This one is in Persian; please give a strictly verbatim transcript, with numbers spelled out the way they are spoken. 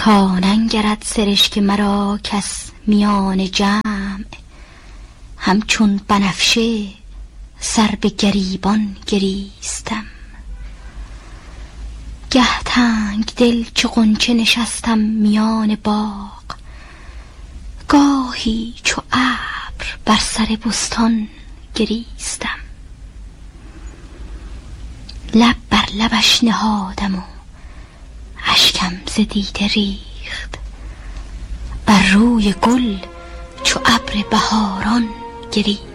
تا ننگرد سرشک مرا کس میان جمع، همچون بنفشه سر به گریبان گریستم. گه تنگ دل چو غنچه نشستم میان باغ، گاهی چو ابر بر سر بستان گریستم. لب بر لبش نهادم و اشکم ز دیده ریخت، بر روی گل چو ابر بهاران گریستم.